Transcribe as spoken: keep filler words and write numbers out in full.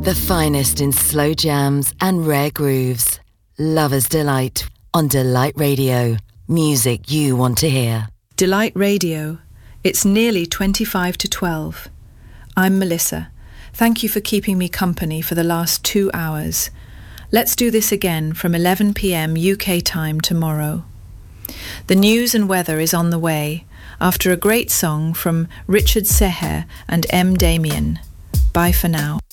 The finest in slow jams and rare grooves. Lover's Delight on Delight Radio. Music you want to hear. Delight Radio. It's nearly twenty-five to twelve. I'm Melissa. Thank you for keeping me company for the last two hours. Let's do this again from eleven p.m. U K time tomorrow. The news and weather is on the way after a great song from Richard Seher and M. Damien. Bye for now.